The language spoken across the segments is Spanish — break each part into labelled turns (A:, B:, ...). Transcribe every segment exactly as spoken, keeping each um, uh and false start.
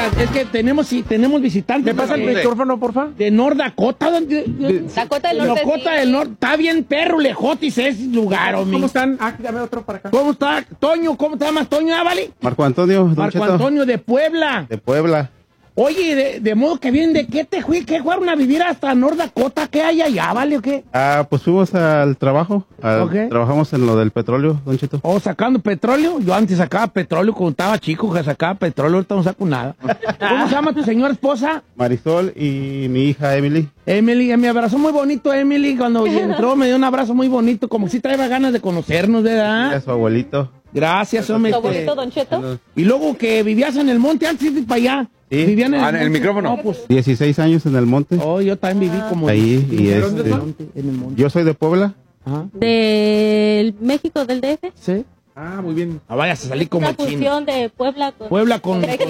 A: es que tenemos, sí, tenemos visitantes.
B: ¿Me pasa el micrófono, porfa?
A: De North Dakota. De, de, de,
C: Dakota del Norte.
A: Dakota
C: sí.
A: del Norte. Está bien perro, lejotis ese lugar, homie.
B: ¿Cómo están? Ah, dame otro para acá.
A: ¿Cómo está? Toño, ¿cómo te llamas, Toño? Ah, vale.
D: Marco Antonio. Don
A: Marco
D: Cheto.
A: Antonio de Puebla.
D: De Puebla.
A: Oye, de, de modo que vienen, ¿de qué te fui? ¿Qué fueron a vivir hasta North Dakota? ¿Qué hay allá, vale, o qué?
D: Ah, pues fuimos al trabajo. Al,
A: Ok.
D: Trabajamos en lo del petróleo, Don Cheto.
A: ¿O sacando petróleo? Yo antes sacaba petróleo cuando estaba chico, que sacaba petróleo, ahorita no saco nada. ¿Cómo se llama tu señora esposa?
D: Marisol y mi hija Emily.
A: Emily, me abrazó muy bonito Emily, cuando entró me dio un abrazo muy bonito, como si traía ganas de conocernos,
D: Y
A: ¿verdad?
D: a su abuelito.
A: Gracias, hombre.
C: ¿Tu
A: este.
C: abuelito, Don Cheto?
A: Y luego que vivías en el monte antes de ir para allá.
D: Sí.
A: Vivían en
E: Ah,
A: el,
E: en el
A: monte.
E: micrófono.
A: No, pues.
D: dieciséis años en el monte.
A: Oh, yo también viví como.
D: Ahí, y
A: en el
D: este-
A: monte, en el monte.
D: Yo soy de Puebla.
A: Ajá.
F: Del México, del D F.
A: Sí.
B: Ah, muy bien.
A: No vayas a salir como
F: Una
A: el chino.
F: fusión de Puebla con...
A: Puebla con.
F: México.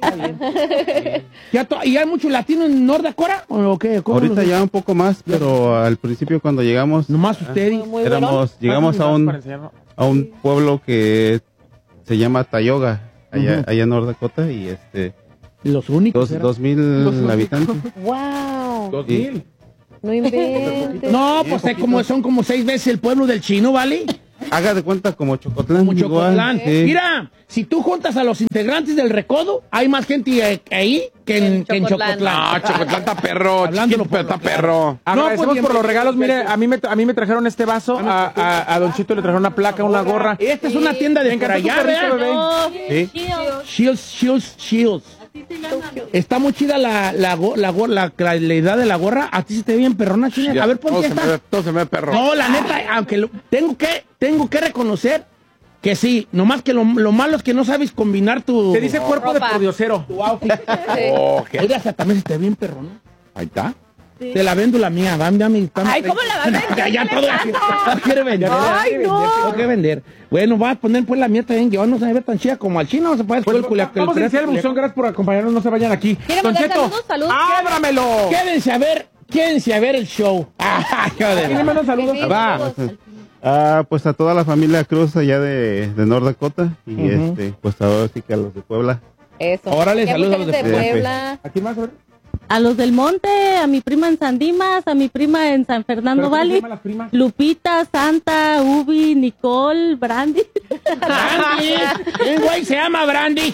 A: con- ¿Ya to- ¿Y hay mucho latino en North Dakota? ¿O qué? ¿Cómo
D: Ahorita
A: los-
D: ya un poco más, pero al principio cuando llegamos,
A: Nomás usted.
C: Muy, muy
D: éramos,
C: bueno.
D: llegamos a un,
B: Para enseñarlo.
D: a un pueblo que se llama Tioga, allá,
A: Ujú.
D: allá en North Dakota, y este,
A: Los únicos.
D: dos,
A: eran.
D: dos mil habitantes.
C: Wow.
B: Dos
D: Y-
B: mil.
C: No inventes.
A: No, pues eh, como son como seis veces el pueblo del chino, ¿vale?
D: Haga de cuenta como Chocotlán.
A: Como
D: igual,
A: Chocotlán.
D: sí.
A: Mira, si tú juntas a los integrantes del Recodo, hay más gente eh, ahí que en,
C: En
A: que en
C: Chocotlán.
A: Chocotlán.
E: Ah, Chocotlán está perro.
A: Hablándolo
E: Chiquito, pero
A: por
E: está
A: lo
E: perro.
B: Agradecemos
A: pues,
B: por los regalos. Mire,
A: besos.
B: a mí me, a mí me trajeron este vaso, a, a, a Don Chito le trajeron una placa, una gorra.
A: Esta es una tienda de
B: Me
A: por
B: encantó
A: allá,
B: tu perrito,
A: ¿verdad?
B: bebé.
D: Sí.
A: Shields, Shields, Shields. Está muy chida la, la, go- la, go- la, la, la idea de la gorra. A ti se te ve bien perrona, china.
E: Ya,
A: A ver,
E: todo
A: ponte
E: se me
A: esta.
E: ve- todo se me ve perro.
A: No, la neta, aunque lo- tengo que tengo que reconocer que sí, nomás que lo, lo malo es que no sabes combinar tu...
B: Se dice cuerpo de
C: Ropa.
B: pordiosero.
A: tu outfit.
E: Oh, qué-
A: Oiga, hasta también se te ve bien perrona.
E: Ahí está.
A: Te la vendo la mía, va, ya mi...
C: Ay, ¿cómo la va a vender?
A: Ya, ya
C: ¿Qué
A: todo
C: le
A: la
C: pasa?
A: no quiere vender.
C: Ay, no.
A: Tengo que vender. Bueno, va a poner pues la mía también, que no se ve tan chida como al chino, no se puede
B: Pues,
A: el culia-
B: vamos a iniciar el buzón, gracias por acompañarnos, no se vayan aquí.
C: ¿Quiere
B: Don
C: mandar
B: Cheto,
C: saludos? Saludos.
B: ¡ábramelo!
A: Quédense a ver, quédense a ver el show. Ah, joder.
B: ¿Quién le manda saludos?
C: Sí,
A: Va.
C: saludos.
D: Ah, pues a toda la familia Cruz allá de, de North Dakota, y
A: Ujú.
D: este, pues ahora sí que a los de Puebla.
C: Eso.
A: Órale,
C: Que
A: saludos a
C: mucha
A: los de
C: gente de
D: Puebla.
C: Puebla.
B: ¿A quién más? A ver.
F: A los del monte, a mi prima en San Dimas, a mi prima en San Fernando
B: ¿Pero cómo se
F: Valley,
B: llaman las primas?
F: Lupita, Santa, Ubi, Nicole, Brandy.
A: Brandy. Un güey se llama Brandy.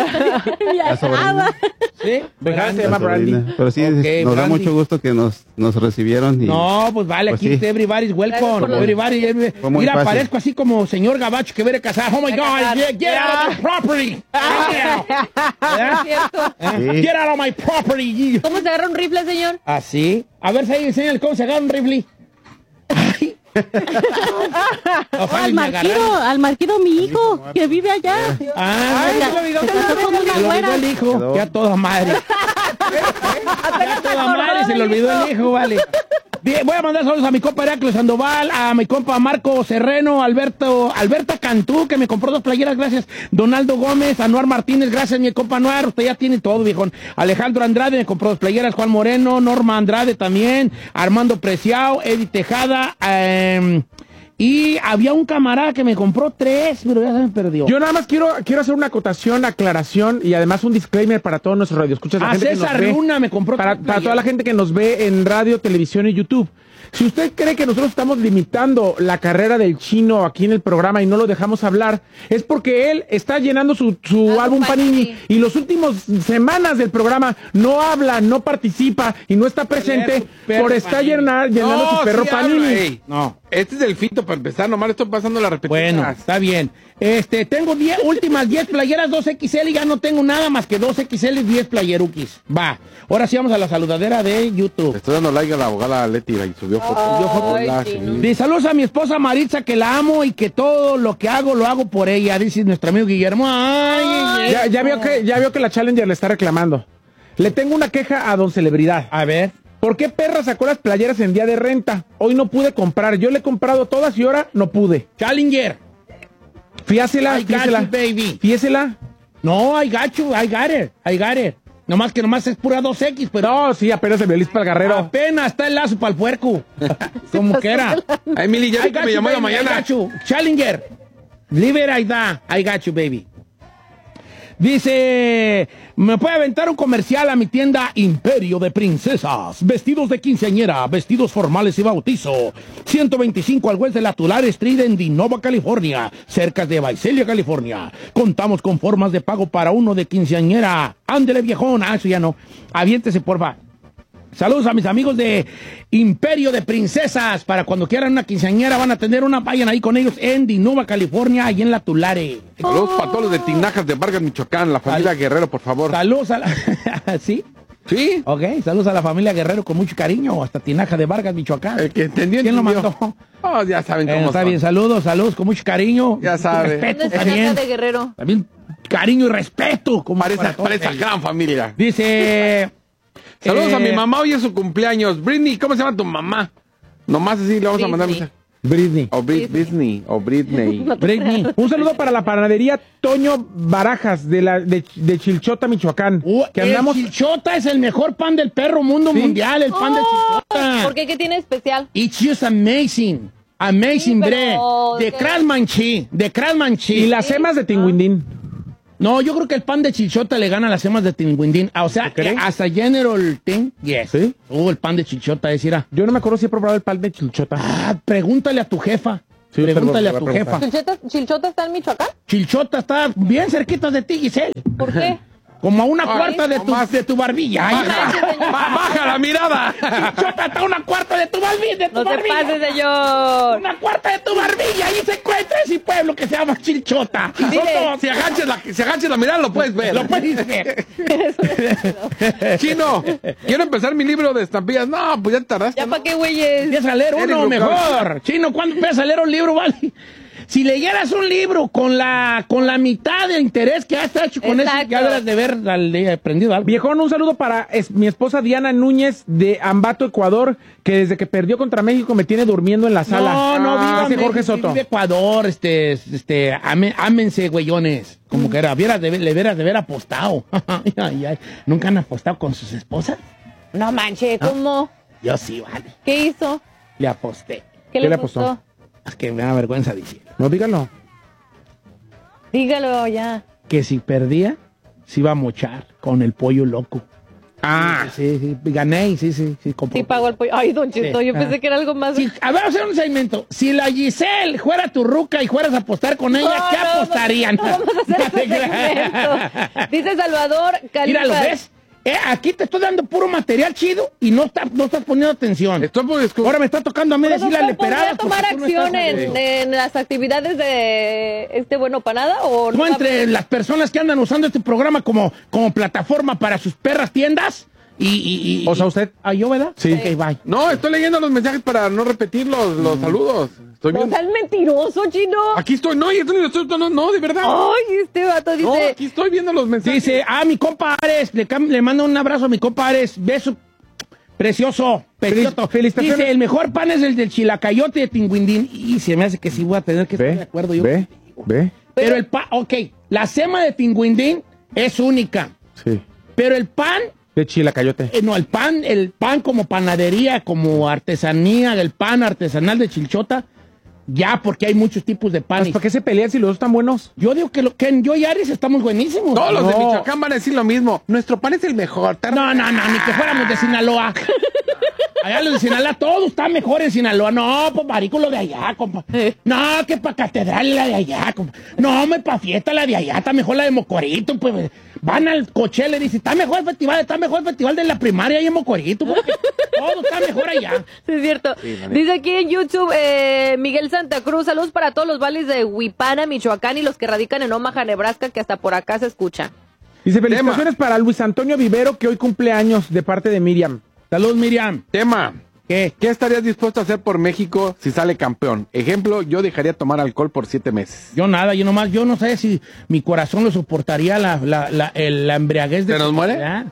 D: La sobrina.
A: ¿Sí?
B: Venga, se
D: La
B: llama Brandy.
D: sobrina. Pero sí,
A: Ok,
D: nos da
A: Brandy.
D: mucho gusto que nos, nos recibieron. Y,
A: No, pues vale,
D: Pues
A: aquí
D: sí.
A: everybody's
C: Gracias
A: welcome.
C: por los-
A: Everybody, every-
D: Fue muy
A: Mira,
D: fácil.
A: parezco así como señor Gabacho que viene a casar. Oh my
C: A
A: God,
C: casar.
A: get, get out of my property. Get out. ¿Verdad?
C: ¿Cierto?
A: ¿Eh?
D: Sí.
A: Get out of my property.
C: ¿Cómo se agarra un rifle, señor?
A: Así. A ver, si enseñan cómo se agarra un rifle. Ay. No,
F: al
A: Fanny, me
F: Marquiro,
A: agarraron.
F: al Marquiro, mi hijo, que vive allá.
A: Ah,
F: Se casó con una
A: se le
F: güera.
A: olvidó el hijo.
D: Quedó.
A: Ya toda madre. Ya toda madre, se le olvidó el hijo, vale. Bien, voy a mandar saludos a mi compa Heracles Sandoval, a mi compa Marco Serreno, Alberto, Alberta Cantú, que me compró dos playeras, gracias. Donaldo Gómez, Anuar Martínez, gracias, mi compa Anuar, usted ya tiene todo, viejón. Alejandro Andrade me compró dos playeras, Juan Moreno, Norma Andrade también, Armando Preciado, Eddie Tejada, eh, y había un camarada que me compró tres, pero ya se me perdió.
B: Yo nada más quiero, quiero hacer una acotación, aclaración y además un disclaimer para todos nuestros radioescuchas. la
A: a
B: gente que
A: César
B: nos ve,
A: Luna me compró
B: para,
A: tres
B: para toda la
A: playeras.
B: gente que nos ve en radio, televisión y YouTube. Si usted cree que nosotros estamos limitando la carrera del chino aquí en el programa y no lo dejamos hablar, es porque él está llenando su, su
C: Ah,
B: álbum
C: su
B: Panini,
C: Panini.
B: y los últimos semanas del programa no habla, no participa y no está presente
A: su perro
B: por estar
A: Panini.
B: llenar- llenando
E: No,
B: su perro
E: sí
B: Panini.
E: habla, ey.
A: No.
E: Este es del Fito para empezar, nomás le estoy pasando la repetición.
A: Bueno, está bien. Este, tengo diez, últimas diez playeras, dos equis ele, y ya no tengo nada más que dos equis ele y diez playeruquis. Va. Ahora sí vamos a la saludadera de
E: Le
A: YouTube.
E: estoy dando like a la abogada Leti y subió foto.
C: Ay,
E: Hola,
C: sí,
E: sí.
C: no.
A: De saludos a mi esposa Maritza, que la amo y que todo lo que hago lo hago por ella, dice nuestro amigo Guillermo. Ay,
B: Ya, ya vio que, ya vio que la Challenger le está reclamando. Le tengo una queja a don Celebridad.
A: A ver.
B: ¿Por qué perra sacó las playeras en día de renta? Hoy no pude comprar. Yo le he comprado todas y ahora no pude.
A: Challenger.
B: Fíasela,
A: I got
B: fíasela.
A: you, baby.
B: Fíesela.
A: No, I got you, I got it, I got it. Nomás que nomás es pura dos equis, pero
B: No, sí, apenas el violín para el guerrero.
A: apenas está el lazo para el puerco. Como que era.
E: Ay, Mili, ya
A: I
E: vi que
A: got
E: me
A: you,
E: llamó en la
A: baby, I
E: mañana.
A: got you. Challenger. Leave it like that. I got you, baby. Dice, ¿me puede aventar un comercial a mi tienda Imperio de Princesas? Vestidos de quinceañera, vestidos formales y bautizo. ciento veinticinco al West de la Tulare Street en Dinova, California, cerca de Visalia, California. Contamos con formas de pago para uno de quinceañera. Ándele, viejón. Ah, eso ya no. Aviéntese, porfa. Saludos a mis amigos de Imperio de Princesas. Para cuando quieran una quinceañera van a tener una, vayan ahí con ellos en Dinova, California, ahí en la Tulare.
E: Saludos para todos los de Tinajas de Vargas, Michoacán, la familia
A: Sal-
E: Guerrero, por favor.
A: Saludos a la... ¿Sí?
E: ¿Sí?
A: Ok, saludos a la familia Guerrero con mucho cariño, hasta Tinaja de Vargas, Michoacán.
E: El que entendió,
A: ¿Quién lo
E: entendió.
A: mandó?
E: Oh, ya saben
A: Eh,
E: cómo
A: está
E: son.
A: bien, saludos, saludos, con mucho cariño.
E: Ya sabe.
A: Respeto
C: ¿Dónde está
A: también.
C: Casa de Guerrero?
A: También cariño y respeto. Como
E: Para esa,
A: para todos
E: para esa
A: ellos.
E: gran familia.
A: Dice...
E: Saludos
A: eh,
E: a mi mamá, hoy es su cumpleaños. Britney, ¿cómo se llama tu mamá? Nomás así le vamos a mandar un
C: Britney.
E: mensaje.
B: Britney.
E: O Brit- Britney, o Britney.
A: Britney.
B: Un saludo para la panadería Toño Barajas de la de, de Chilchota, Michoacán.
A: Uh,
B: que
A: el
B: andamos
A: Chilchota es el mejor pan del perro mundo
B: Sí.
A: mundial, el pan de Chilchota.
C: ¿Por qué? ¿Qué tiene especial?
A: It's just amazing. Amazing
C: Sí, pero
A: bread. De
C: ¿qué?
A: Craftsmanship. De Craftsmanship.
B: y las semas de Tinguindín.
A: No, yo creo que el pan de Chilchota le gana a las semas de Tinguindín. Ah, o sea,
B: ¿Tú crees?
A: eh, hasta General Thing, yes.
B: ¿Sí?
A: Uh, el pan de Chilchota es ir a...
B: Yo no me acuerdo si he probado el pan de Chilchota.
A: Ah, pregúntale a tu jefa.
B: Sí,
A: pregúntale
B: te lo
A: a tu
B: voy a
A: jefa.
C: ¿Chilchota, ¿Chilchota está en Michoacán?
A: Chilchota está bien cerquita de ti, Giselle.
C: ¿Por qué?
A: Como a una
E: Ay,
A: cuarta de tu,
E: nomás.
A: de tu barbilla. Ay,
E: Baja, ba- baja la mirada.
A: Chilchota está a una cuarta de tu barbilla. De tu
C: No se
A: barbilla.
C: pase, señor.
A: Una cuarta de tu barbilla. Ahí se encuentra ese pueblo que se llama Chilchota.
C: Dile.
E: Si agachas la, si agachas la mirada, lo puedes ver.
A: Lo puedes ver.
E: Chino, quiero empezar mi libro de estampillas. No, pues ya tardaste.
C: ¿Ya para qué, güeyes?
A: Empieza a leer
E: Eres
A: uno
E: local.
A: mejor. Chino, ¿cuándo empiezas a leer un libro, vale? Si leyeras un libro con la con la mitad de interés que has hecho con eso,
C: Exacto.
A: ya deberás de haber al- aprendido algo.
B: Viejón, un saludo para es- mi esposa Diana Núñez de Ambato, Ecuador, que desde que perdió contra México me tiene durmiendo en la sala.
A: No, no,
B: Ah,
A: viva
B: ese Jorge
A: México,
B: Soto.
A: vive Ecuador, este, este, ame- ámense, güeyones. Como que era, vieras de, le hubieras de haber apostado. Ay, ay, ay. ¿Nunca han apostado con sus esposas?
C: No manche, ¿cómo?
A: Yo sí, vale.
C: ¿Qué hizo?
A: Le aposté.
C: ¿Qué,
B: ¿Qué
C: le
B: le
C: apostó?
B: apostó?
A: Es que me da vergüenza decir.
B: No, dígalo.
C: Dígalo ya.
A: Que si perdía, se iba a mochar con el pollo loco.
B: Ah,
A: Sí, sí, gané, sí, sí, sí. compró.
C: Sí pagó el pollo. Ay, don Cheto,
A: Sí.
C: yo pensé
A: Ah.
C: que era algo más.
A: Si- a ver, vamos a hacer un segmento. Si la Giselle fuera tu ruca y fueras a apostar con ella,
C: No,
A: ¿qué
C: no,
A: apostarían?
C: No, vamos a hacer
A: No te
C: ese
A: creas.
C: segmento. Dice Salvador Califa.
A: Mira, ¿lo ves? Eh, aquí te estoy dando puro material chido y no, está, no estás poniendo atención.
E: Estoy por descubrir.
A: Ahora me está tocando a mí decir la
C: ¿Podría
A: leperada.
C: tomar
A: porque tú no
C: acción
A: estás-
C: en, en las actividades de este bueno panada o
A: No entre las personas que andan usando este programa como, como plataforma para sus perras tiendas y... y, y
B: O sea, usted-
A: ¿Ah, yo, verdad?
B: Sí.
A: Ok, bye.
E: No, estoy leyendo los mensajes para no repetir los, los saludos. Estoy
C: No
E: viendo.
C: seas mentiroso, chino.
E: Aquí estoy. No, y esto no, esto no, no, de verdad.
C: Ay, este vato
E: No,
C: dice.
E: aquí estoy viendo los mensajes.
A: Dice, ah, mi compa Ares, le, cam- le mando un abrazo a mi compa Ares, beso, precioso, precioso.
B: Felic- felicitaciones.
A: Dice, el mejor pan es el del chilacayote de Tinguindín. Y se me hace que sí voy a tener que estar de
B: ve,
A: acuerdo yo.
B: ve, ve.
A: Pero el pan, ok, la sema de Tinguindín es única,
B: Sí,
A: pero el pan,
B: de Chilacayote.
A: eh, no, el pan, el pan como panadería, como artesanía, el pan artesanal de Chilchota, ya, porque hay muchos tipos de pan.
B: Pues, ¿para qué se pelean si los dos están buenos?
A: Yo digo que, lo, que yo y Ares estamos buenísimos.
E: Todos los de
B: No.
E: Michoacán van a decir lo mismo. Nuestro pan es el mejor. Tar-
A: No, no, no, ni que fuéramos de Sinaloa. Allá los de Sinaloa, todo está mejor en Sinaloa. No, pues marico, lo de allá, compa. No, que pa' catedral la de allá, compa. No, me pa' fiesta la de allá, está mejor la de Mocorito, pues. Van al coche, le dicen, está mejor el festival, está mejor el festival de la primaria ahí en Mocorito, porque todo está mejor allá.
C: Sí, es cierto.
E: Sí, la neta.
C: Dice aquí en YouTube eh, Miguel Santa Cruz, saludos para todos los vales de Huipana, Michoacán y los que radican en Omaha, Nebraska, que hasta por acá se escucha.
B: Dice, felicitaciones para Luis Antonio Vivero, que hoy cumple años de parte de Miriam.
A: Saludos, Miriam.
E: Tema.
A: ¿Qué?
E: ¿Qué estarías dispuesto a hacer por México si sale campeón? Ejemplo, yo dejaría tomar alcohol por siete meses.
A: Yo nada, yo nomás, yo no sé si mi corazón lo soportaría la, la, la, el- la embriaguez de...
E: ¿Se nos muere?
A: ¿verdad?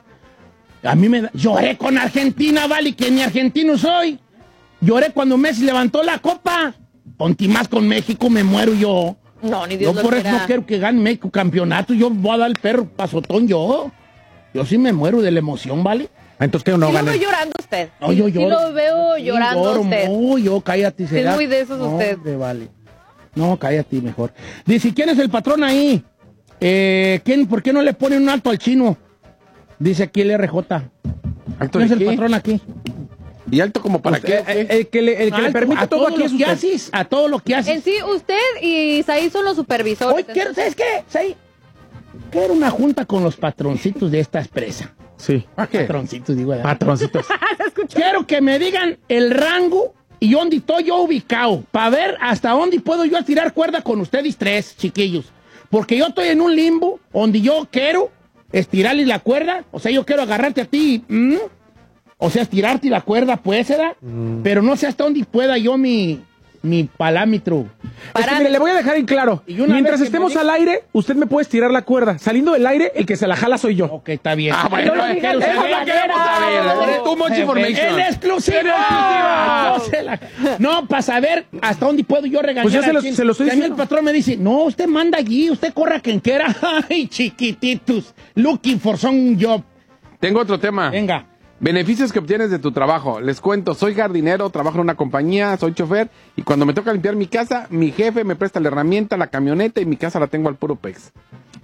A: A mí me da... Lloré con Argentina, vale, que ni argentino soy. Lloré cuando Messi levantó la copa. Ponti más con México, me muero yo.
C: No, ni Dios
A: Yo
C: lo
A: por eso
C: quiera.
A: no quiero que gane México campeonato. Yo voy a dar el perro pasotón yo. Yo sí me muero de la emoción, ¿vale?
B: Entonces, ¿qué no
C: Sí lo
B: gane?
C: veo llorando usted.
A: No, yo
C: Sí
A: lloro.
C: lo veo
A: Sí,
C: llorando
A: lloro,
C: usted.
A: No, yo cállate. ¿será?
C: muy de esos
A: No,
C: usted.
A: hombre, vale. No, cállate mejor. Dice, ¿quién es el patrón ahí? Eh, ¿quién, ¿Por qué no le ponen un alto al chino? Dice aquí el R J.
E: ¿Alto
A: ¿Quién
E: de
A: es el
E: qué?
A: patrón aquí?
E: ¿Y alto como para
B: Pues,
E: qué?
B: eh, eh, el que le, el que le
A: Alto,
B: permite
A: a
B: todo aquí
A: lo
B: es
A: que
B: usted.
A: haces, a todo lo que haces.
C: En sí, usted y Isaí son los supervisores.
A: Hoy quiero, ¿sabes qué? ¿Sabes? Quiero una junta con los patroncitos de esta empresa.
B: Sí.
E: ¿Para qué?
A: Patroncitos, digo. ¿verdad?
B: Patroncitos.
A: Quiero que me digan el rango y dónde estoy yo ubicado, para ver hasta dónde puedo yo tirar cuerda con ustedes tres, chiquillos. Porque yo estoy en un limbo donde yo quiero estirarles la cuerda, o sea, yo quiero agarrarte a ti, ¿m? O sea, estirarte la cuerda, pues, ¿verdad? Mm. Pero no sé hasta dónde pueda yo mi, mi parámetro.
B: Es que, mire, le voy a dejar en claro.
A: Y una
B: Mientras
A: vez que
B: estemos
A: me
B: al aire, usted me puede estirar la cuerda. Saliendo del aire, el que se la jala soy yo.
A: Ok, está bien.
E: Ah, bueno,
A: No lo quiero
E: eso es
A: saber.
E: lo que queremos saber. Too much information.
A: ¡En exclusiva! No, se la- no, para saber hasta dónde puedo yo regañar.
B: Pues yo se
A: a
B: lo-
A: quien-
B: se lo estoy
A: que a mí
B: diciendo.
A: el patrón me dice, no, usted manda allí, usted corra quien quiera. Ay, chiquititos. Looking for some job.
E: Tengo otro tema.
A: Venga.
E: Beneficios que obtienes de tu trabajo. Les cuento, soy jardinero, trabajo en una compañía, soy chofer y cuando me toca limpiar mi casa, mi jefe me presta la herramienta, la camioneta y mi casa la tengo al puro pex.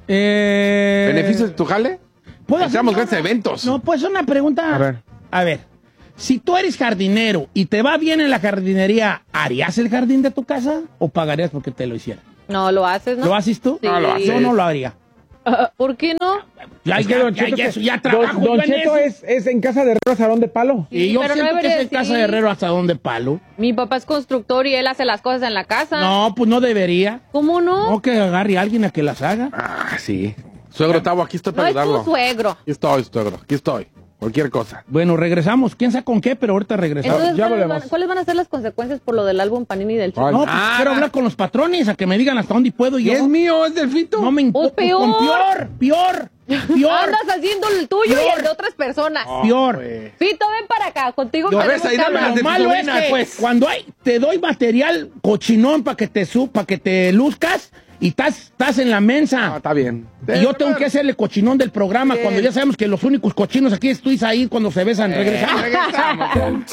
A: Eh,
E: ¿Beneficios de tu jale?
A: ¿puedo hacer
E: Hacemos
A: una-
E: grandes eventos.
A: No, pues una pregunta.
B: A ver.
A: A ver. Si tú eres jardinero y te va bien en la jardinería, ¿harías el jardín de tu casa o pagarías porque te lo hicieran?
C: No, lo haces, ¿no?
A: ¿Lo haces tú?
C: Sí.
E: No lo haces.
A: Yo no lo haría.
C: ¿Por qué no?
A: Ya,
B: Es que
A: ya,
B: Don
A: ya,
B: Cheto,
A: ya,
B: que-
A: eso, ya
B: Don-
A: trabajo
B: Don
A: yo en
B: Cheto
A: eso.
B: es, es en casa de herrero asadón de palo.
A: Y yo
C: pero no
A: siento que es
C: debería
A: en casa
C: decir.
A: de herrero hasta donde palo.
C: Mi papá es constructor y él hace las cosas en la casa.
A: No, pues no debería.
C: ¿Cómo no?
A: No, que agarre a alguien a que las haga.
E: Ah, sí. Suegro Tavo, aquí estoy
C: No
E: para
C: es tu
E: ayudarlo.
C: suegro.
E: Aquí estoy, suegro, aquí estoy. Cualquier cosa.
A: Bueno, regresamos. ¿Quién sabe con qué? Pero ahorita regresamos.
C: Entonces,
B: ya
C: ¿cuáles,
B: volvemos.
C: van, cuáles van a ser las consecuencias por lo del álbum Panini del Chico?
E: Ay,
A: No, pues
E: Ah,
A: quiero hablar con los patrones a que me digan hasta dónde puedo
E: ¿Y
A: yo.
E: es mío, es del Fito?
A: No me importa.
C: ¡Oh, peor!
A: Con peor, peor, peor,
C: Andas haciendo el tuyo y
A: Peor.
C: el de otras personas.
A: peor.
E: Pues.
C: Fito, ven para acá. Contigo
E: Yo,
C: queremos
E: ves, ahí dame
C: cámara.
E: las de
A: Lo
E: tu
A: malo es
E: sobrina,
A: que
E: pues.
A: cuando hay, te doy material cochinón para que te su, para que te luzcas y estás, estás en la
E: Ah,
A: mensa.
E: está bien.
A: Y yo tengo que hacerle cochinón del programa
E: Sí.
A: cuando ya sabemos que los únicos cochinos aquí es tú y ahí cuando se besan. Regresamos.
E: Regresamos.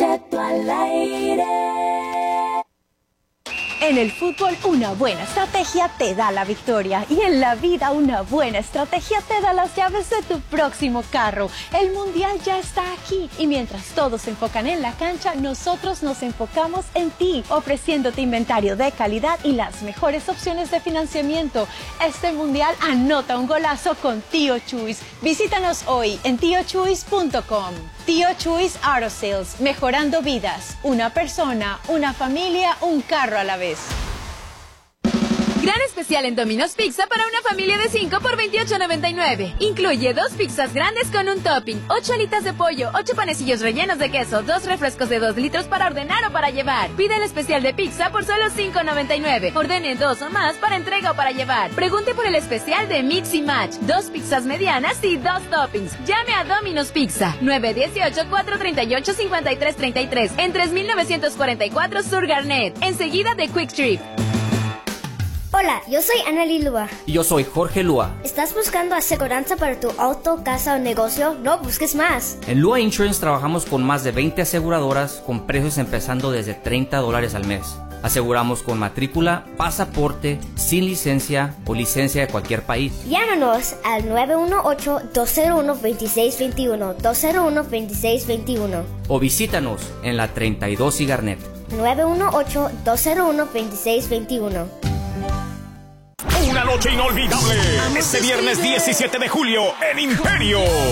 G: En el fútbol, una buena estrategia te da la victoria. Y en la vida, una buena estrategia te da las llaves de tu próximo carro. El mundial ya está aquí. Y mientras todos se enfocan en la cancha, nosotros nos enfocamos en ti, ofreciéndote inventario de calidad y las mejores opciones de financiamiento. Este mundial anota un golazo con Tío Chuys. Visítanos hoy en tío chuys punto com. Tío Chuys Auto Sales, mejorando vidas. Una persona, una familia, un carro a la vez.
H: Gran especial en Domino's Pizza para una familia de cinco por veintiocho noventa y nueve. Incluye dos pizzas grandes con un topping, ocho alitas de pollo, ocho panecillos rellenos de queso, dos refrescos de dos litros para ordenar o para llevar. Pide el especial de pizza por solo cinco noventa y nueve. Ordene dos o más para entrega o para llevar. Pregunte por el especial de Mix y Match. Dos pizzas medianas y dos toppings. Llame a Domino's Pizza. nueve uno ocho, cuatro tres ocho, cinco tres tres tres. En tres mil novecientos cuarenta y cuatro Sur Garnet. Enseguida de Quick Trip.
I: Hola, yo soy Anneli Lua.
J: Y yo soy Jorge Lua.
I: ¿Estás buscando aseguranza para tu auto, casa o negocio? No busques más.
J: En Lua Insurance trabajamos con más de veinte aseguradoras con precios empezando desde treinta dólares al mes. Aseguramos con matrícula, pasaporte, sin licencia o licencia de cualquier país.
I: Llámanos al nueve uno ocho, dos cero uno, dos seis dos uno, dos cero uno, dos seis dos uno.
J: O visítanos en la treinta y dos y Garnet.
I: nueve uno ocho, dos cero uno, dos seis dos uno.
K: Una noche inolvidable. Este viernes diecisiete de julio en Imperio.